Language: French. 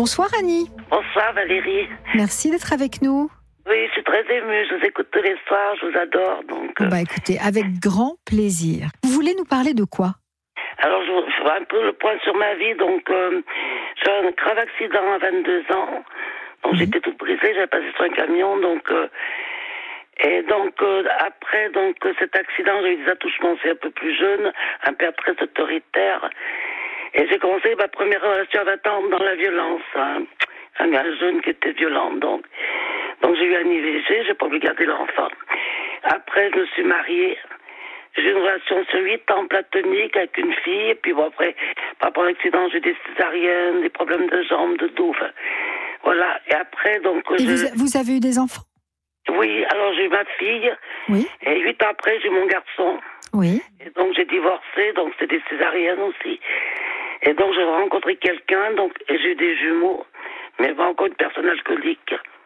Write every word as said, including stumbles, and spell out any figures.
Bonsoir Annie. Bonsoir Valérie. Merci d'être avec nous. Oui, je suis très émue, je vous écoute tous les soirs, je vous adore. Donc, euh... Bah écoutez, avec grand plaisir. Vous voulez nous parler de quoi? Alors, je vous fais un peu le point sur ma vie. Donc, euh, j'ai eu un grave accident à vingt-deux ans. Donc, mmh. j'étais toute brisée, j'avais passé sur un camion. Donc, euh, et donc, euh, après donc cet accident, j'ai eu des attouchements aussi un peu plus jeune, un père très autoritaire. Et j'ai commencé ma première relation à vingt ans dans la violence. Hein. Un gars jeune qui était violent. Donc, donc j'ai eu un I V G, j'ai pas pu garder l'enfant. Après, je me suis mariée. J'ai eu une relation sur huit ans platonique avec une fille. Et puis bon, après, par rapport à l'accident, j'ai eu des césariennes, des problèmes de jambes, de dos. Enfin, voilà. Et après, donc... Et je... vous, vous avez eu des enfants? Oui, alors j'ai eu ma fille. Oui. Et huit ans après, j'ai eu mon garçon. Oui. Et donc j'ai divorcé, donc c'est des césariennes aussi. Et donc j'ai rencontré quelqu'un, donc et j'ai eu des jumeaux, mais pas encore une personne alcoolique.